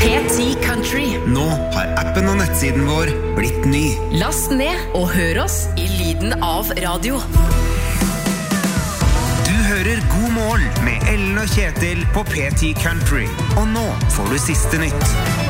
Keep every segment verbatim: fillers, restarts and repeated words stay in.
P ti Country. Nå har appen og nettsiden vår blitt ny. Last ned og hør oss i lyden av radio. Du hører God morgen med Ellen og Kjetil på P ti Country. Og nå får du siste nytt.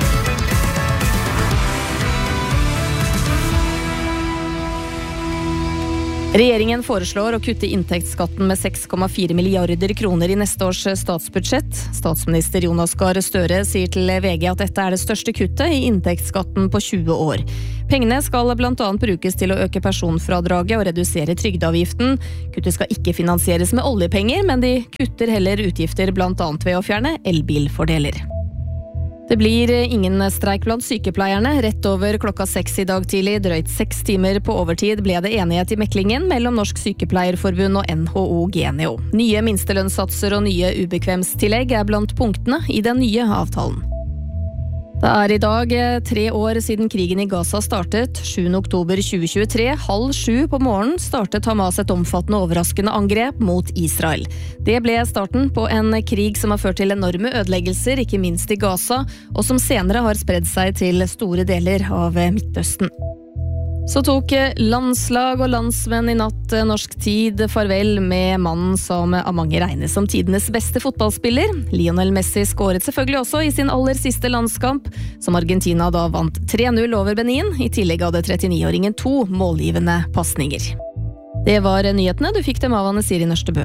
Regjeringen foreslår å kutte inntektsskatten med seks komma fire milliarder kroner i neste års statsbudsjett. Statsminister Jonas Gahr Støre sier til V G at dette er det største kuttet i inntektsskatten på tjue år. Pengene skal blant annet brukes til å øke personfradraget og redusere trygdeavgiften. Kuttet skal ikke finansieres med oljepenger, men de kutter heller utgifter blant annet ved å fjerne elbilfordeler. Det blir ingen streik blant sykepleierne. Rett over klokka seks i dag tidlig, drøyt seks timer på overtid, ble det enighet i meklingen mellom Norsk Sykepleierforbund og N H O Genio. Nye minstelønnssatser og nye ubekvemstillegg er blant punktene i den nye avtalen. Det er i dag tre år siden krigen i Gaza startet. sjuende oktober tjue tjuetre, halv sju på morgenen, startet Hamas et omfattende overraskende angrep mot Israel. Det ble starten på en krig som har ført til enorme ødeleggelser, ikke minst i Gaza, og som senere har spredd seg til store deler av Midtøsten. Så tok landslag og landsmenn i natt norsk tid farvel med mannen som av mange regnes som tidenes beste fotballspiller. Lionel Messi skåret selvfølgelig også i sin aller siste landskamp, som Argentina da vant tre null over Benin. I tillegg hadde trettini-åringen to målgivende passninger. Det var nyhetene. Du fikk dem av Anne Siri Nørstebø.